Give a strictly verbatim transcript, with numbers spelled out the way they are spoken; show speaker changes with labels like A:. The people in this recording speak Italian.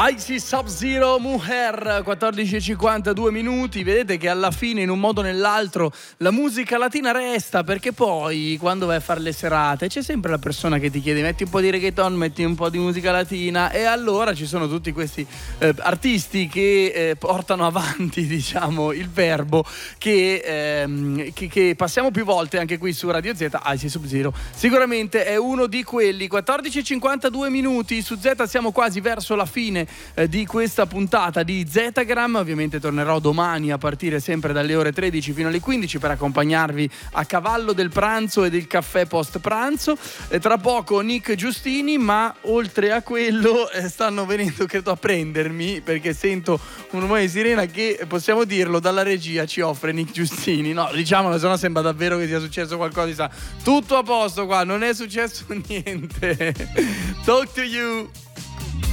A: Icy Sub-Zero Mujer, quattordici e cinquantadue minuti. Vedete che alla fine, in un modo o nell'altro, la musica latina resta, perché poi quando vai a fare le serate c'è sempre la persona che ti chiede: metti un po' di reggaeton, metti un po' di musica latina. E allora ci sono tutti questi eh, artisti che eh, portano avanti, diciamo, il verbo che, ehm, che, che passiamo più volte anche qui su Radio Z. Icy Sub-Zero sicuramente è uno di quelli. Quattordici e cinquantadue minuti su Z, siamo quasi verso la fine eh, di questa puntata di Zetagram. Ovviamente tornerò domani a partire sempre dalle ore tredici fino alle quindici per accompagnarvi a cavallo del pranzo e del caffè post pranzo. E tra poco Nick Giustini, ma oltre a quello eh, stanno venendo credo a prendermi, perché sento un rumore di sirena che, possiamo dirlo, dalla regia ci offre Nick Giustini. No, diciamolo, sennò sembra davvero che sia successo qualcosa di sa. Tutto a posto qua, non è successo niente. Talk to you.